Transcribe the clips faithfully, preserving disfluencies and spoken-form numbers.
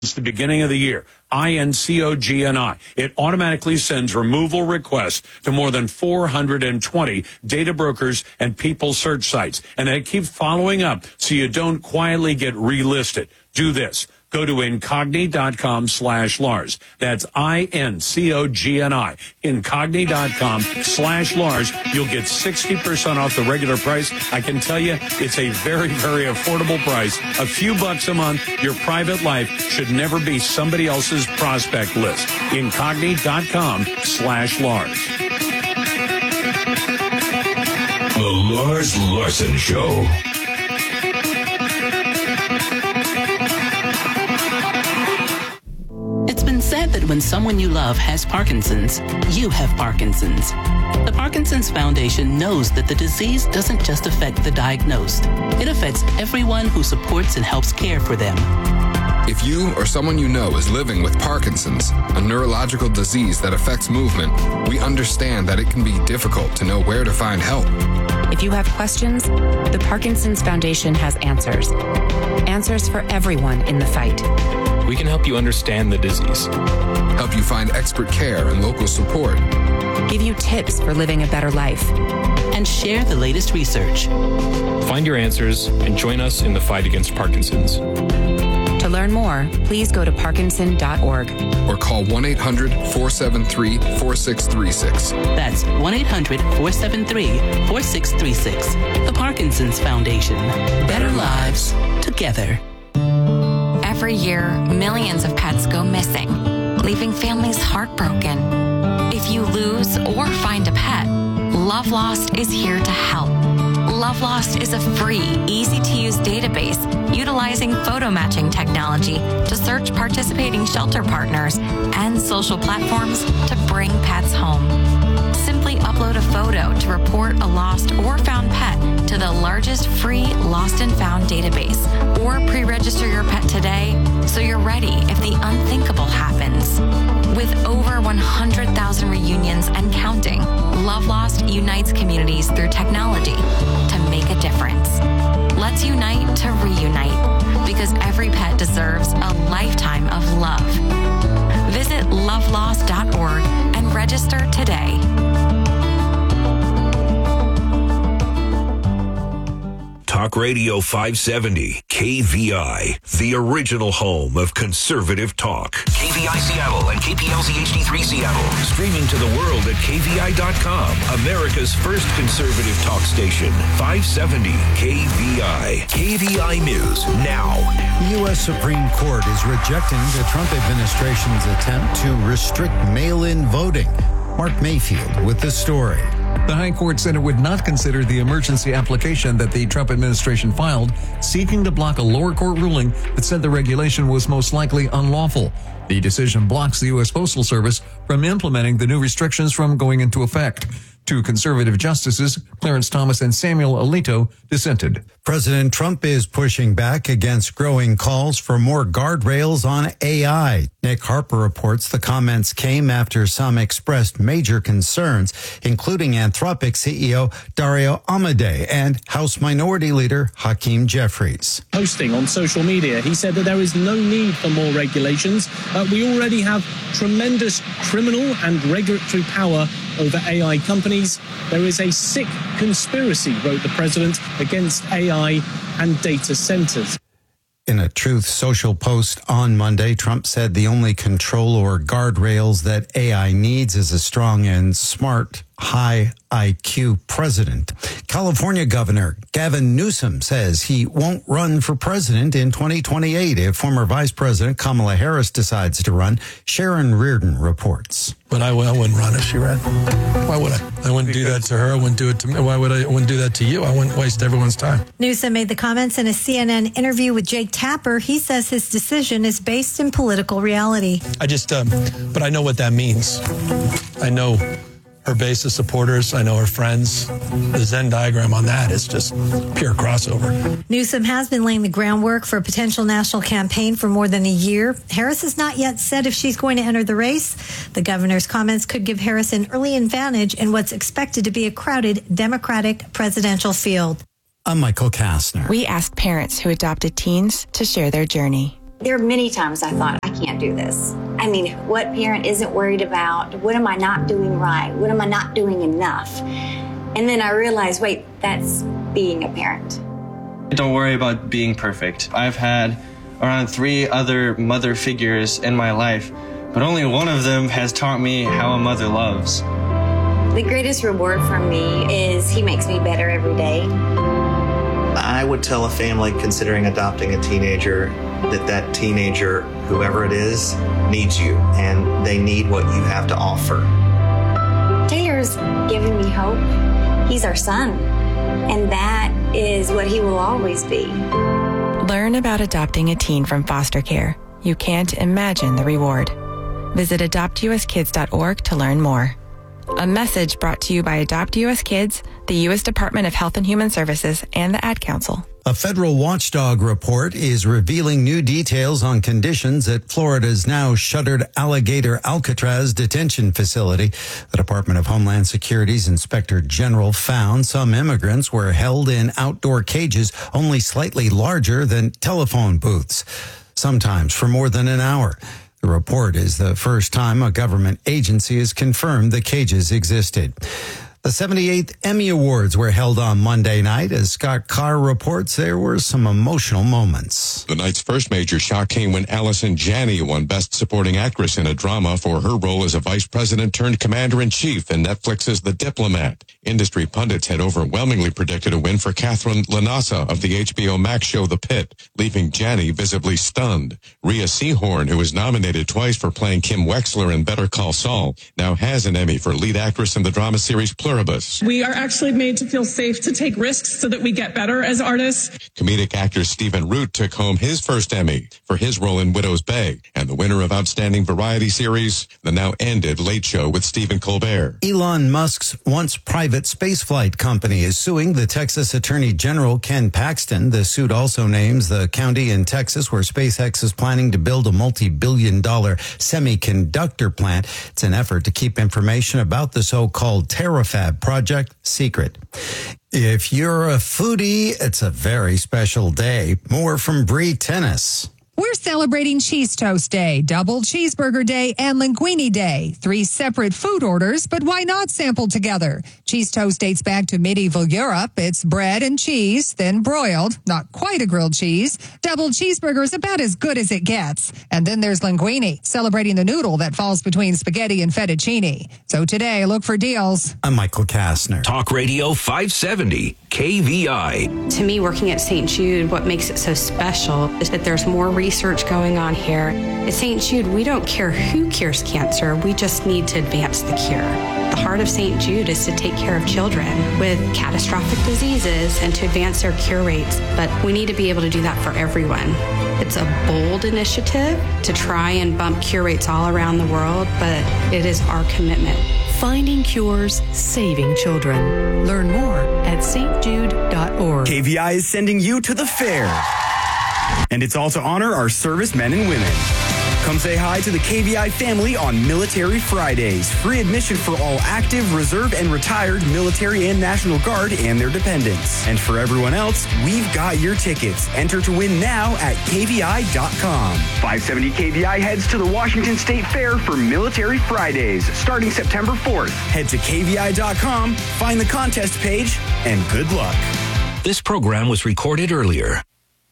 It's the beginning of the year. I N C O G N I. It automatically sends removal requests to more than four hundred twenty data brokers and people search sites. And they keep following up so you don't quietly get relisted. Do this. Go to incogni.com slash Lars. That's I N C O G N I. Incogni.com slash Lars. You'll get sixty percent off the regular price. I can tell you it's a very, very affordable price. A few bucks a month. Your private life should never be somebody else's prospect list. Incogni.com slash Lars. The Lars Larson Show. It's been said that when someone you love has Parkinson's, you have Parkinson's. The Parkinson's Foundation knows that the disease doesn't just affect the diagnosed. It affects everyone who supports and helps care for them. If you or someone you know is living with Parkinson's, a neurological disease that affects movement, we understand that it can be difficult to know where to find help. If you have questions, the Parkinson's Foundation has answers. Answers for everyone in the fight. We can help you understand the disease, help you find expert care and local support, give you tips for living a better life, and share the latest research. Find your answers and join us in the fight against Parkinson's. To learn more, please go to parkinson dot org or call one eight hundred four seven three four six three six. That's one eight hundred four seven three four six three six. The Parkinson's Foundation. Better lives together. Every year, millions of pets go missing, leaving families heartbroken. If you lose or find a pet, Love Lost is here to help. Love Lost is a free, easy-to-use database utilizing photo matching technology to search participating shelter partners and social platforms to bring pets home. Simply upload a photo to report a lost or found pet to the largest free lost and found database, or pre-register your pet today so you're ready if the unthinkable happens. With over one hundred thousand reunions and counting, Love Lost unites communities through technology to make a difference. Let's unite to reunite, because every pet deserves a lifetime of love. Visit love lost dot org and register today. Talk Radio five seventy, K V I, the original home of conservative talk. K V I Seattle and K P L Z H D three Seattle. Streaming to the world at K V I dot com. America's first conservative talk station. five seventy K V I. K V I News now. The U S Supreme Court is rejecting the Trump administration's attempt to restrict mail-in voting. Mark Mayfield with the story. The High Court said it would not consider the emergency application that the Trump administration filed, seeking to block a lower court ruling that said the regulation was most likely unlawful. The decision blocks the U S Postal Service from implementing the new restrictions from going into effect. Two conservative justices, Clarence Thomas and Samuel Alito, dissented. President Trump is pushing back against growing calls for more guardrails on A I. Nick Harper reports the comments came after some expressed major concerns, including Anthropic C E O Dario Amodei and House Minority Leader Hakeem Jeffries. Posting on social media, he said that there is no need for more regulations. Uh, we already have tremendous criminal and regulatory power over A I companies. There is a sick conspiracy, wrote the president, against A I and data centers. In a Truth Social post on Monday, Trump said the only control or guardrails that A I needs is a strong and smart, high I Q president. California Governor Gavin Newsom says he won't run for president in twenty twenty-eight if former Vice President Kamala Harris decides to run. Sharon Reardon reports. But I, I wouldn't run if she ran. Why would I? I wouldn't do that to her. I wouldn't do it to me. Why would I, I wouldn't do that to you? I wouldn't waste everyone's time. Newsom made the comments in a C N N interview with Jake Tapper. He says his decision is based in political reality. I just, um, but I know what that means. I know her base of supporters. I know her friends. The Venn diagram on that is just pure crossover. Newsom has been laying the groundwork for a potential national campaign for more than a year. Harris has not yet said if she's going to enter the race. The governor's comments could give Harris an early advantage in what's expected to be a crowded Democratic presidential field. I'm Michael Kastner. We asked parents who adopted teens to share their journey. There are many times I thought, I can't do this. I mean, what parent isn't worried about? What am I not doing right? What am I not doing enough? And then I realized, wait, that's being a parent. Don't worry about being perfect. I've had around three other mother figures in my life, but only one of them has taught me how a mother loves. The greatest reward for me is he makes me better every day. I would tell a family considering adopting a teenager that that teenager, whoever it is, needs you, and they need what you have to offer. Taylor's giving me hope. He's our son, and that is what he will always be. Learn about adopting a teen from foster care. You can't imagine the reward. Visit adopt u s kids dot org to learn more. A message brought to you by Adopt U S Kids, the U S Department of Health and Human Services, and the Ad Council. A federal watchdog report is revealing new details on conditions at Florida's now shuttered Alligator Alcatraz detention facility. The Department of Homeland Security's Inspector General found some immigrants were held in outdoor cages only slightly larger than telephone booths, sometimes for more than an hour. The report is the first time a government agency has confirmed the cages existed. The seventy-eighth Emmy Awards were held on Monday night. As Scott Carr reports, there were some emotional moments. The night's first major shock came when Allison Janney won Best Supporting Actress in a Drama for her role as a vice president turned commander-in-chief in Netflix's The Diplomat. Industry pundits had overwhelmingly predicted a win for Catherine Lanasa of the H B O Max show The Pit, leaving Janney visibly stunned. Rhea Seehorn, who was nominated twice for playing Kim Wexler in Better Call Saul, now has an Emmy for lead actress in the drama series Pluribus. We are actually made to feel safe to take risks so that we get better as artists. Comedic actor Stephen Root took home his first Emmy for his role in Widow's Bay, and the winner of Outstanding Variety Series, the now ended Late Show with Stephen Colbert. Elon Musk's once private spaceflight company is suing the Texas Attorney General Ken Paxton. The suit also names the county in Texas where SpaceX is planning to build a multi-billion dollar semiconductor plant. It's an effort to keep information about the so-called TerraFab project secret. If you're a foodie, it's a very special day. More from Bree Tennis. We're celebrating Cheese Toast Day, Double Cheeseburger Day, and Linguine Day. Three separate food orders, but why not sample together? Cheese toast dates back to medieval Europe. It's bread and cheese, then broiled, not quite a grilled cheese. Double cheeseburger is about as good as it gets. And then there's linguine, celebrating the noodle that falls between spaghetti and fettuccine. So today, look for deals. I'm Michael Kastner. Talk Radio five seventy, K V I. To me, working at Saint Jude, what makes it so special is that there's more research going on here. At Saint Jude, we don't care who cures cancer. We just need to advance the cure. The heart of Saint Jude is to take care of children with catastrophic diseases and to advance their cure rates. But we need to be able to do that for everyone. It's a bold initiative to try and bump cure rates all around the world, but it is our commitment. Finding cures, saving children. Learn more at s t jude dot org. K V I is sending you to the fair. And it's all to honor our servicemen and women. Come say hi to the K V I family on Military Fridays. Free admission for all active, reserve, and retired military and National Guard and their dependents. And for everyone else, we've got your tickets. Enter to win now at K V I dot com. five seventy K V I heads to the Washington State Fair for Military Fridays, starting September fourth. Head to K V I dot com, find the contest page, and good luck. This program was recorded earlier.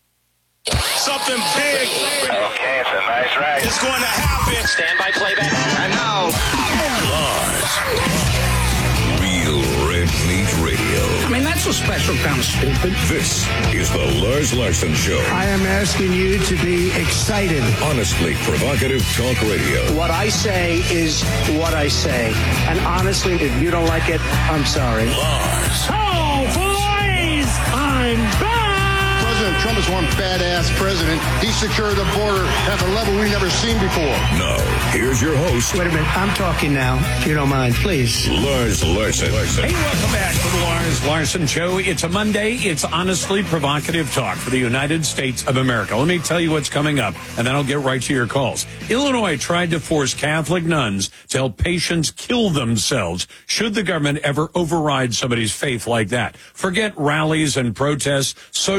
Something big. Okay, it's a nice ride. It's going to happen. Stand by playback. And now, Lars. Real Red Meat Radio. I mean, that's a special kind of stupid. This is the Lars Larson Show. I am asking you to be excited. Honestly provocative talk radio. What I say is what I say. And honestly, if you don't like it, I'm sorry. Lars. Oh, boys! I'm back! President Trump is one badass president. He secured the border at a level we've never seen before. Now, here's your host. Wait a minute. I'm talking now, if you don't mind, please. Lars Larson. Hey, welcome back to the Lars Larson Show. It's a Monday. It's honestly provocative talk for the United States of America. Let me tell you what's coming up, and then I'll get right to your calls. Illinois tried to force Catholic nuns to help patients kill themselves. Should the government ever override somebody's faith like that? Forget rallies and protests. Socialists are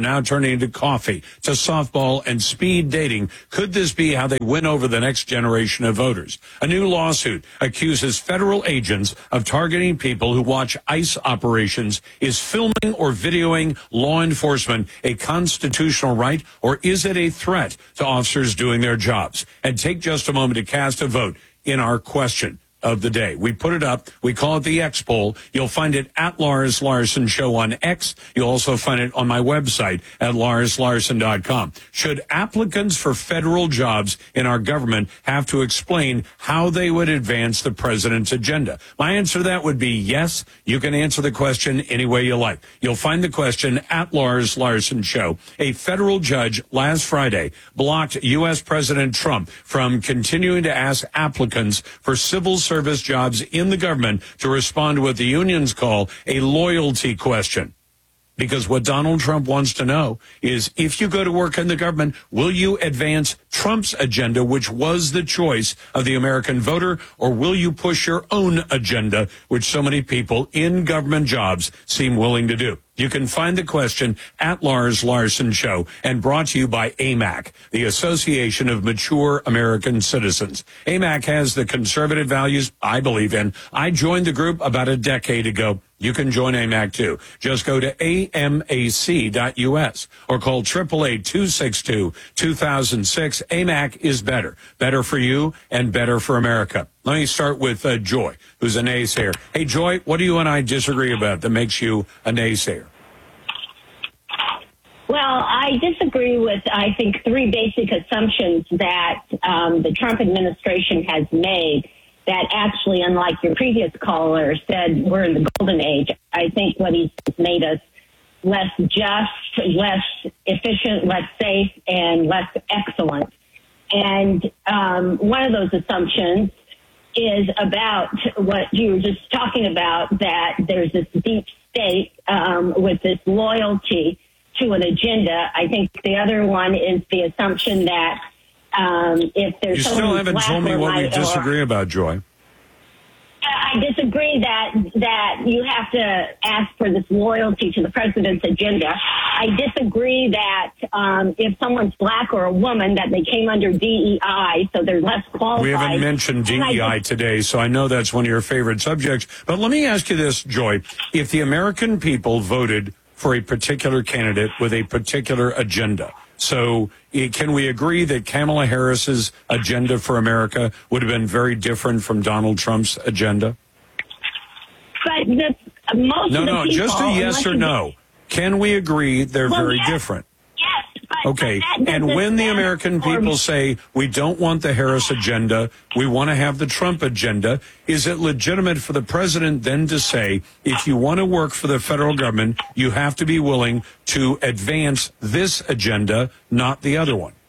now turning into coffee, to softball and speed dating. Could this be how they win over the next generation of voters? A new lawsuit accuses federal agents of targeting people who watch ICE operations. Is filming or videoing law enforcement a constitutional right, or is it a threat to officers doing their jobs? And take just a moment to cast a vote in our question of the day. We put it up. We call it the X poll. You'll find it at Lars Larson Show on X. You'll also find it on my website at lars larson dot com. Should applicants for federal jobs in our government have to explain how they would advance the president's agenda? My answer to that would be yes. You can answer the question any way you like. You'll find the question at Lars Larson Show. A federal judge last Friday blocked U S. President Trump from continuing to ask applicants for civil service jobs in the government to respond to what the unions call a loyalty question. Because what Donald Trump wants to know is, if you go to work in the government, will you advance Trump's agenda, which was the choice of the American voter, or will you push your own agenda, which so many people in government jobs seem willing to do? You can find the question at Lars Larson Show, and brought to you by A M A C, the Association of Mature American Citizens. A M A C has the conservative values I believe in. I joined the group about a decade ago. You can join A M A C too. Just go to A M A C dot U S or call eight eight eight, two six two, two thousand six. A M A C is better. Better for you and better for America. Let me start with uh, Joy, who's a naysayer. Hey, Joy, what do you and I disagree about that makes you a naysayer? Well, I disagree with, I think, three basic assumptions that um, the Trump administration has made that actually, unlike your previous caller said, we're in the golden age. I think what he's made us less just, less efficient, less safe, and less excellent. And um, one of those assumptions is about what you were just talking about, that there's this deep state um, with this loyalty to an agenda. I think the other one is the assumption that um, if there's you still haven't told me what we disagree or, about, Joy. I disagree that that you have to ask for this loyalty to the president's agenda. I disagree that um, if someone's black or a woman, that they came under D E I, so they're less qualified. We haven't mentioned D E I today, so I know that's one of your favorite subjects. But let me ask you this, Joy. If the American people voted for a particular candidate with a particular agenda, so can we agree that Kamala Harris's agenda for America would have been very different from Donald Trump's agenda? But the, most no, of the no, people, just a yes or no. Can we agree they're well, very yes, different? Yes. But, okay. But and when the American people say we don't want the Harris agenda, we want to have the Trump agenda, is it legitimate for the president then to say, if you want to work for the federal government, you have to be willing to advance this agenda, not the other one?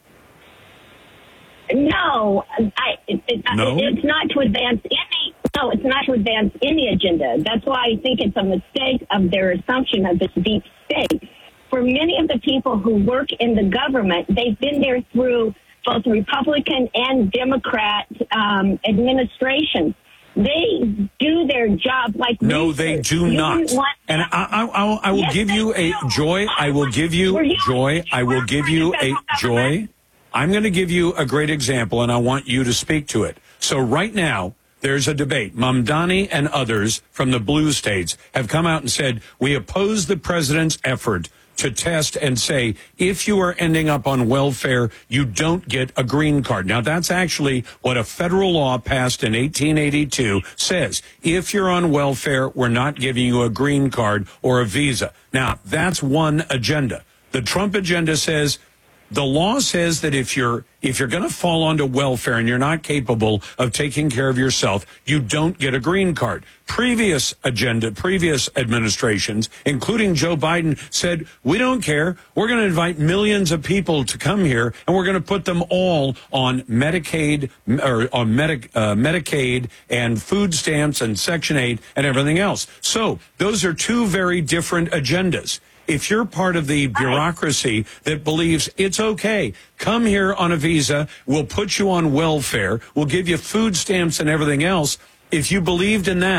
No, I, it, it, no? it's not to advance any. No, it's not to advance any agenda. That's why I think it's a mistake of their assumption of this deep state. For many of the people who work in the government, they've been there through both Republican and Democrat um, administrations. They do their job like no, research. they do you not. And I, I, I, I will yes, give you a do. joy. I will give you, you joy. I will give you a joy. I'm going to give you a great example, and I want you to speak to it. So right now, there's a debate. Mamdani and others from the blue states have come out and said, we oppose the president's effort to test and say, if you are ending up on welfare, you don't get a green card. Now, that's actually what a federal law passed in eighteen eighty-two says. If you're on welfare, we're not giving you a green card or a visa. Now, that's one agenda. The Trump agenda says, the law says that if you're if you're going to fall onto welfare and you're not capable of taking care of yourself, you don't get a green card. Previous agenda, previous administrations, including Joe Biden, said, we don't care. We're going to invite millions of people to come here, and we're going to put them all on Medicaid or on Medi- uh, Medicaid and food stamps and Section eight and everything else. So those are two very different agendas. If you're part of the bureaucracy that believes it's okay, come here on a visa, we'll put you on welfare, we'll give you food stamps and everything else. If you believed in that,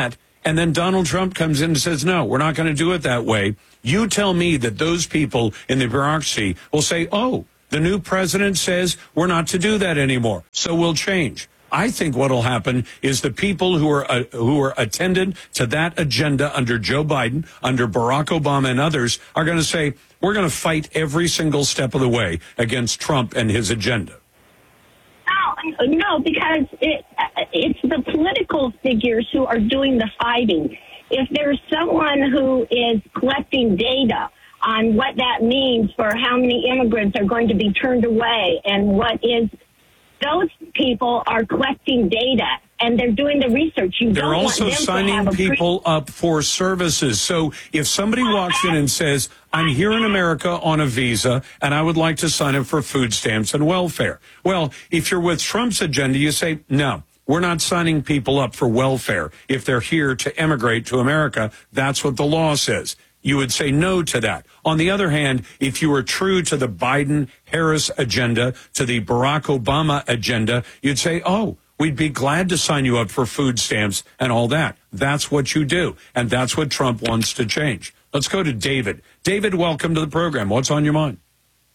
And then Donald Trump comes in and says, no, we're not going to do it that way. You tell me that those people in the bureaucracy will say, oh, the new president says we're not to do that anymore, so we'll change. I think what will happen is the people who are uh, who are attendant to that agenda under Joe Biden, under Barack Obama and others are going to say, we're going to fight every single step of the way against Trump and his agenda. No, no, because it, it's the political figures who are doing the fighting. If there's someone who is collecting data on what that means for how many immigrants are going to be turned away and what is, those people are collecting data and they're doing the research. You they're don't also want them signing to have a people pre- up for services. So if somebody walks in and says, I'm here in America on a visa and I would like to sign up for food stamps and welfare. Well, if you're with Trump's agenda, you say, no, we're not signing people up for welfare if they're here to emigrate to America. That's what the law says. You would say no to that. On the other hand, if you were true to the Biden-Harris agenda, to the Barack Obama agenda, you'd say, oh, we'd be glad to sign you up for food stamps and all that. That's what you do, and that's what Trump wants to change. Let's go to David. David, welcome to the program. What's on your mind?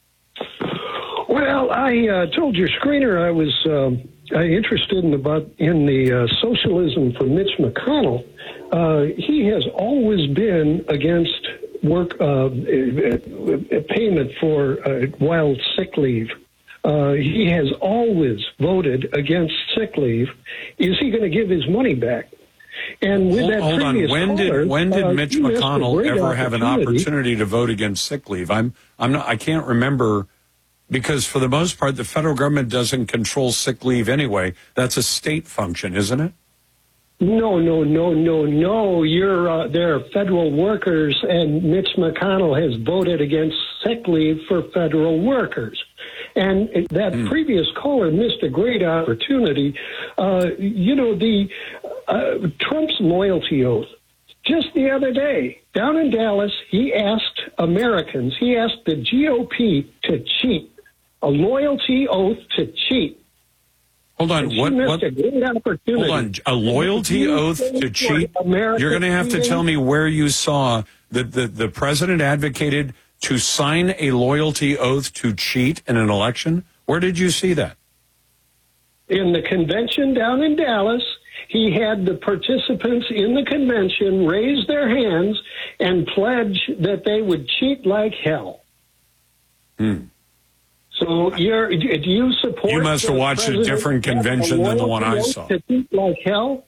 Well, I uh, told your screener I was uh, interested in about in the uh, socialism for Mitch McConnell. Uh, he has always been against work uh, payment for uh, wild sick leave. Uh, he has always voted against sick leave. Is he going to give his money back? And with hold, that hold on. When caller, did when did uh, Mitch McConnell ever have an opportunity to vote against sick leave? I'm I'm not. I can't remember, because for the most part, the federal government doesn't control sick leave anyway. That's a state function, isn't it? No, no, no, no, no. You're uh, they're federal workers, and Mitch McConnell has voted against sick leave for federal workers. And that mm. previous caller missed a great opportunity. Uh, you know, the uh, Trump's loyalty oath. Just the other day, down in Dallas, he asked Americans, he asked the G O P to cheat, a loyalty oath to cheat. Hold on, what? what hold on, a loyalty oath to cheat? You're going to have to tell me where you saw that the, the president advocated to sign a loyalty oath to cheat in an election? Where did you see that? In the convention down in Dallas, he had the participants in the convention raise their hands and pledge that they would cheat like hell. Hmm. So you're, do you support... You must have watched a different convention than the one I saw. To cheat like hell?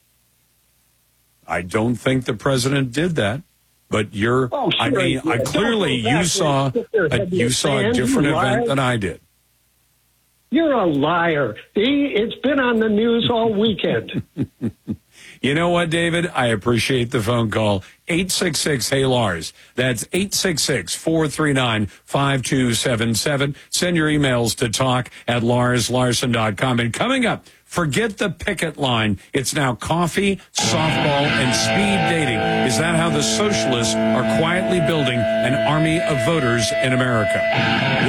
I don't think the president did that. But you're, oh, sure, I mean, yeah. I clearly you saw, a, you saw a different event than I did. You're a liar. He, it's been on the news all weekend. You know what, David? I appreciate the phone call. eight six six, hey, Lars. That's eight six six, four three nine, five two seven seven. Send your emails to talk at lars larson dot com. And coming up, forget the picket line. It's now coffee, softball, and speed dating. Is that how the socialists are quietly building an army of voters in America?